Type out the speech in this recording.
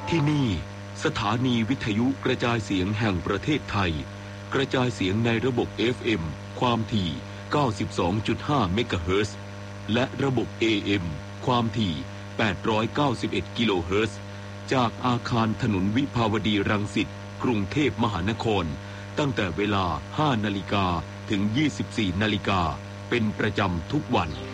ที่นี่สถานีวิทยุกระจายเสียงแห่งประเทศไทยกระจายเสียงในระบบ FM ความถี่ 92.5 เมกะเฮิรตซ์ และระบบ AM ความถี่ 891 กิโลเฮิรตซ์ จากอาคารถนนวิภาวดีรังสิตกรุงเทพมหานครตั้งแต่เวลา 5 นาฬิกาถึง 24 นาฬิกาเป็นประจำทุกวัน